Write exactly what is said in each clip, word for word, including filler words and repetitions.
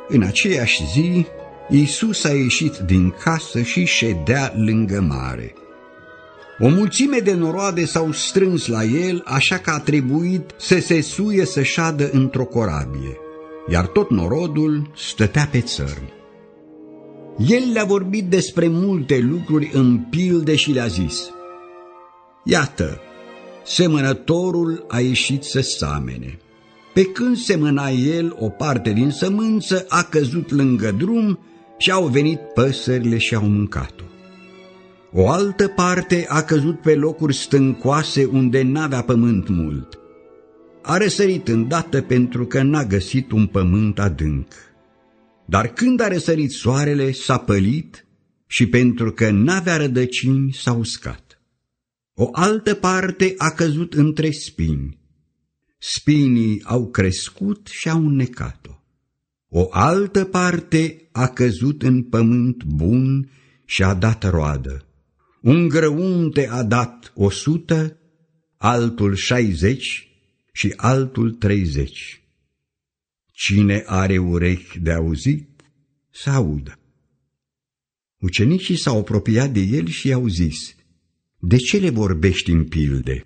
În aceeași zi, Iisus a ieșit din casă și ședea lângă mare. O mulțime de noroade s-au strâns la el, așa că a trebuit să se suie să șadă într-o corabie, iar tot norodul stătea pe țărm. El le-a vorbit despre multe lucruri în pilde și le-a zis: Iată, semănătorul a ieșit să samene. Pe când semăna el, o parte din sămânță a căzut lângă drum și au venit păsările și au mâncat-o. O altă parte a căzut pe locuri stâncoase unde n-avea pământ mult. A răsărit îndată pentru că n-a găsit un pământ adânc. Dar când a răsărit soarele, s-a pălit și pentru că n-avea rădăcini, s-a uscat. O altă parte a căzut între spini. Spinii au crescut și au înnecat-o. O altă parte a căzut în pământ bun și a dat roadă. Un grăunte a dat o sută, altul șaizeci și altul treizeci. Cine are urechi de auzit, să audă. Ucenicii s-au apropiat de el și i-au zis: De ce le vorbești în pilde?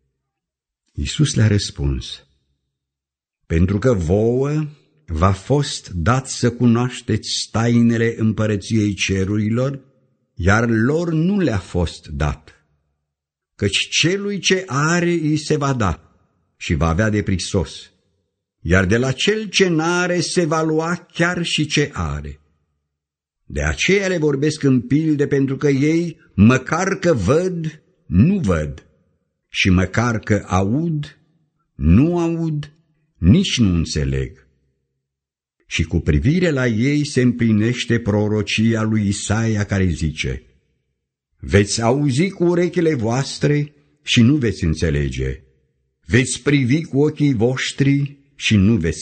Iisus le-a răspuns: Pentru că vouă v-a fost dat să cunoașteți tainele împărăției cerurilor, iar lor nu le-a fost dat. Căci celui ce are îi se va da și va avea de prisos, iar de la cel ce n-are se va lua chiar și ce are. De aceea le vorbesc în pilde, pentru că ei, măcar că văd, nu văd, și măcar că aud, nu aud, nici nu înțeleg. Și cu privire la ei se împlinește prorocia lui Isaia care zice: Veți auzi cu urechile voastre și nu veți înțelege, veți privi cu ochii voștri și nu veți